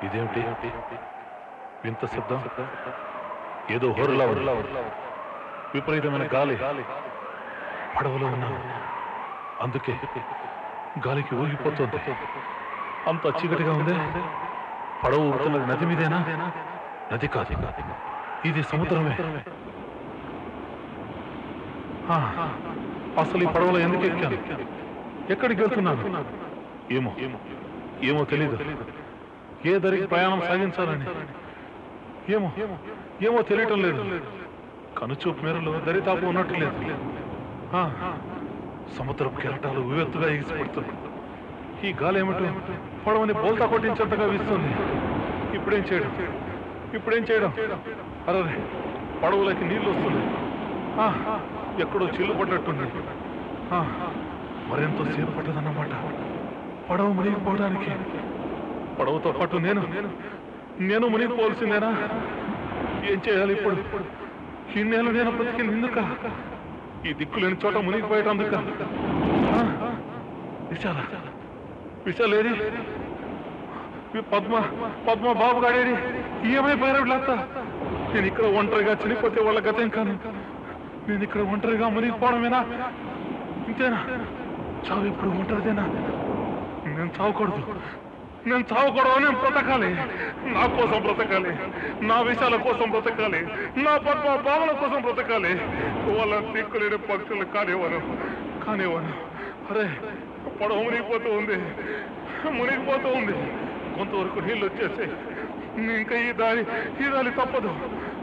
ఇదేమిటి వింత శబ్దం? ఏదో హోరులా విపరీతమైన గాలి. పడవలో ఉన్నాను, అందుకే గాలికి ఊగిపోతుంది. అంత చీకటిగా ఉంది. పడవ ఊగుతున్నది నది మీదేనా? నది కాదు, ఇది సముద్రమే. అసలు ఈ పడవలో ఎందుకు ఎక్కాను? ఎక్కడికి వెళ్తున్నాను? ఏమో ఏమో తెలీదు. ఏ దరికి ప్రయాణం సాగించాలని ఏమో ఏమో తెలియటం లేదు. కనుచూపు మేరలో దరితాపు ఉన్నట్టు లేదు. సముద్రపు కెరటాలు ఉవ్వెత్తుగా ఎగిసిపడుతుంది. ఈ గాలి ఏమిటో పడవని బోల్తా కొట్టించేంతగా వీస్తుంది. ఇప్పుడేం చేయడం? అరే, పడవలకి నీళ్లు వస్తుంది. ఎక్కడో చిల్లు పడ్డట్టుంది. మరెంతో సేపు పట్టదన్నమాట పడవ మునిగిపోవడానికి. పడవతో పాటు నేను మునిగిపోవాల్సిందేనా? ఏం చేయాలి ఇప్పుడు? ఇన్నేళ్ళు నేను బ్రతికింది ఎందుక? ఈ దిక్కులేని చోట మునిగిపోయేటందుక? విశాలేది? పద్మ బాబు గాడేది? ఏమైపోయారు వీళ్ళంతా? నేను ఇక్కడ ఒంటరిగా చనిపోతే వాళ్ళ గతం కాను. నేను ఇక్కడ ఒంటరిగా మునిగిపోవడమేనా? ఇంతేనా? చావు ఎప్పుడు ఒంటరిదేనా? నేను చావకూడదు. నేను బ్రతకాలి. నా కోసం బ్రతకాలి, నా విషయాల కోసం బ్రతకాలి, నా పద్మ భావన కోసం బ్రతకాలి. వాళ్ళ దిక్కులేని పక్షులు కానివ్వను. అరే, పడవ మునిగిపోతూ ఉంది. కొంతవరకు నీళ్ళు వచ్చేసి ఇంకా ఈ దారి తప్పదు.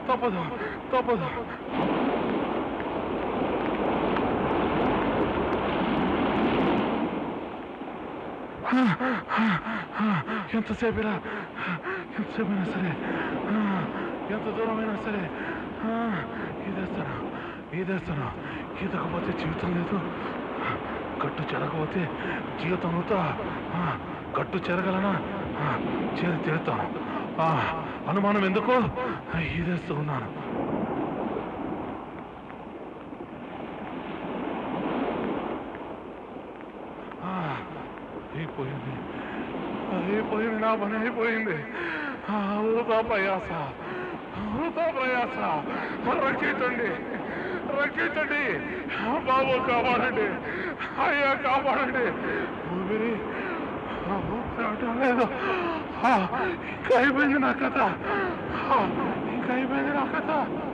ఎంతసేపైనా సరే, ఎంత దూరమైనా సరే ఈదేస్తాను. ఈదకపోతే జీవితం లేదు. గట్టు చెరగకపోతే జీవితం అవుతా. గట్టు చెరగలనా? చేరి తీరుతాను. అనుమానం ఎందుకు? ఈదేస్తూ ఉన్నాను. అయిపోయింది నా పని అయిపోయింది. వృధా ప్రయాస. రక్షించండి బాబు, కాపాడండి. అయ్యా కాపాడండి. ఊపిరి లేదు. ఇంకా అయిపోయింది నా కథ.